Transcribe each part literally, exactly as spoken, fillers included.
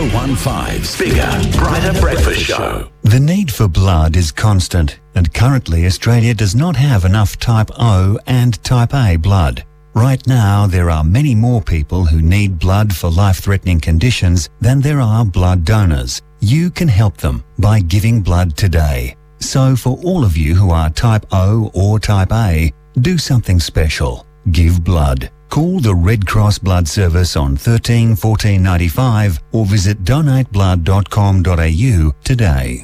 oh one five's bigger, brighter breakfast show. The need for blood is constant, and currently Australia does not have enough Type O and Type A blood. Right now, there are many more people who need blood for life-threatening conditions than there are blood donors. You can help them by giving blood today. So for all of you who are Type O or Type A, do something special. Give blood. Call the Red Cross Blood Service on thirteen fourteen ninety-five or visit donate blood dot com dot a u today.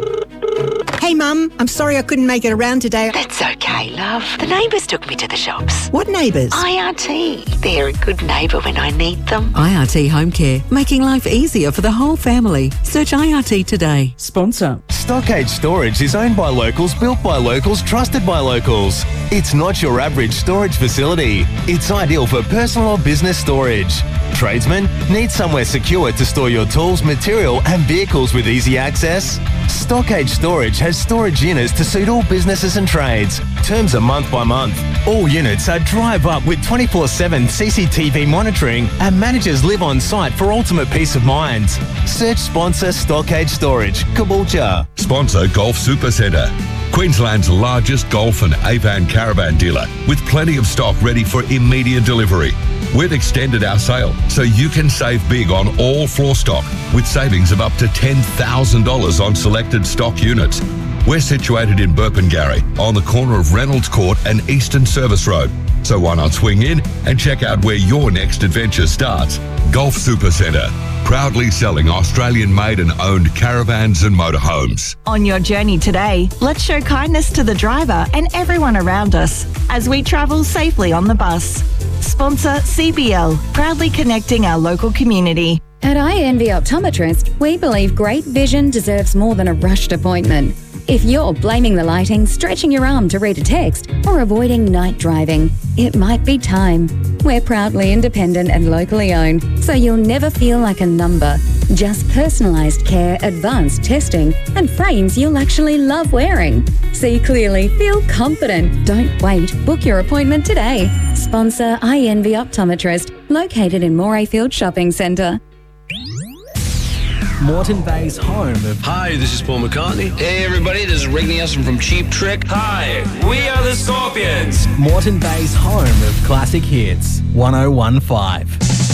Hey Mum, I'm sorry I couldn't make it around today. That's okay, love. The neighbours took me to the shops. What neighbours? I R T. They're a good neighbour when I need them. I R T Home Care, making life easier for the whole family. Search I R T today. Sponsor. Stockade Storage is owned by locals, built by locals, trusted by locals. It's not your average storage facility. It's ideal for personal or business storage. Tradesmen, need somewhere secure to store your tools, material and vehicles with easy access? Stockade Storage has storage units to suit all businesses and trades. Terms are month by month. All units are drive up with twenty-four seven C C T V monitoring, and managers live on site for ultimate peace of mind. Search sponsor Stockade Storage, Caboolture. Sponsor Golf Supercentre, Queensland's largest golf and A-Van caravan dealer, with plenty of stock ready for immediate delivery. We've extended our sale so you can save big on all floor stock with savings of up to ten thousand dollars on selected stock units. We're situated in Burpengary on the corner of Reynolds Court and Eastern Service Road. So why not swing in and check out where your next adventure starts? Golf Supercentre, proudly selling Australian-made and owned caravans and motorhomes. On your journey today, let's show kindness to the driver and everyone around us as we travel safely on the bus. Sponsor C B L, proudly connecting our local community. At I Envy Optometrist, we believe great vision deserves more than a rushed appointment. If you're blaming the lighting, stretching your arm to read a text, or avoiding night driving, it might be time. We're proudly independent and locally owned, so you'll never feel like a number. Just personalised care, advanced testing, and frames you'll actually love wearing. See clearly, feel confident. Don't wait. Book your appointment today. Sponsor I Envy Optometrist, located in Morayfield Shopping Centre. Moreton Bay's home of... Hi, this is Paul McCartney. Hey everybody, this is Rick Nielsen from Cheap Trick. Hi, we are the Scorpions. Moreton Bay's home of classic hits, one oh one five.